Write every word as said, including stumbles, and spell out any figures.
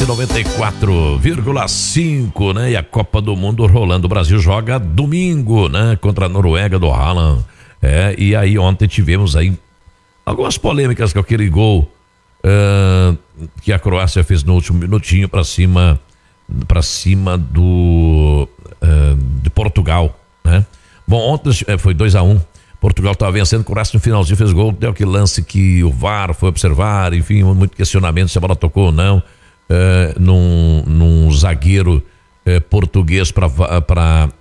noventa e quatro vírgula cinco, né? E a Copa do Mundo rolando. O Brasil joga domingo, né? Contra a Noruega do Haaland. É, e aí ontem tivemos aí algumas polêmicas com aquele gol uh, que a Croácia fez no último minutinho para cima, para cima do uh, de Portugal, né? Bom, ontem foi dois a um. Portugal estava vencendo, Croácia no finalzinho fez gol, deu aquele lance que o V A R foi observar, enfim, muito questionamento se a bola tocou ou não, uh, num, num zagueiro uh, português para